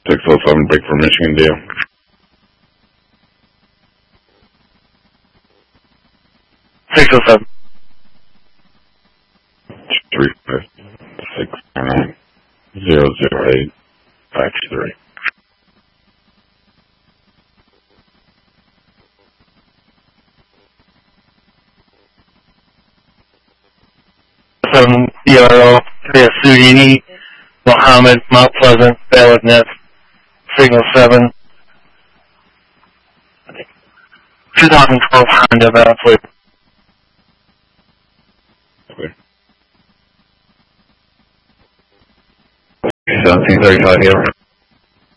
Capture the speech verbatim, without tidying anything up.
six oh seven, break for Michigan Dale. six oh seven. three five six nine zero zero eight five three. Seven B R O, Priya Sudini, Mohammed, Mount Pleasant, Valid Net, Signal seven, twenty twelve Honda Valid. Okay. seventeen thirty-five here.